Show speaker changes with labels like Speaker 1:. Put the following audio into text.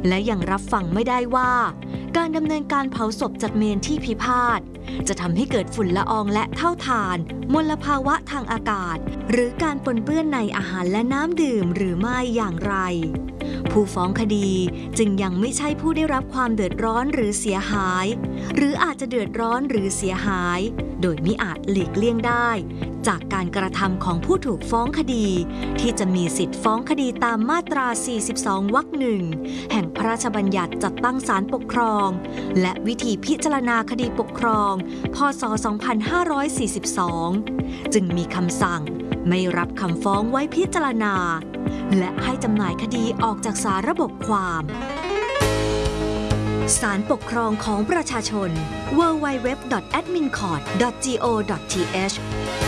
Speaker 1: และยังรับฟังไม่ได้ว่าการดำเนินการเผาศพจากเมนที่พิพาทจะทำให้เกิดฝุ่นละอองและเท่าฐานมลภาวะทางอากาศหรือการปนเปื้อนในอาหารและน้ำดื่มหรือไม่อย่างไรผู้ฟ้องคดีจึงยังไม่ใช่ผู้ได้รับความเดือดร้อนหรือเสียหายหรืออาจจะเดือดร้อนหรือเสียหายโดยมิอาจหลีกเลี่ยงได้จากการกระทำของผู้ถูกฟ้องคดีที่จะมีสิทธิฟ้องคดีตามมาตรา 42 วรรค 1 แห่งพระราชบัญญัติจัดตั้งศาลปกครองและวิธีพิจารณาคดีปกครองพ.ศ. 2542 จึงมีคำสั่งไม่รับคำฟ้องไว้พิจารณาและให้จำหน่ายคดีออกจากสาระบบความศาลปกครองของประชาชน www.admincourt.go.th